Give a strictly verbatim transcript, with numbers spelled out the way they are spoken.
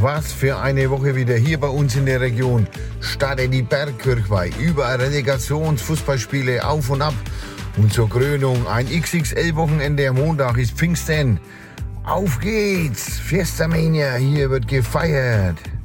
Was für eine Woche wieder hier bei uns in der Region. Startet die Bergkirchweih, überall Relegationsfußballspiele auf und ab. Und zur Krönung ein X X L-Wochenende am Montag ist Pfingsten. Auf geht's, Fiesta Mania, hier wird gefeiert.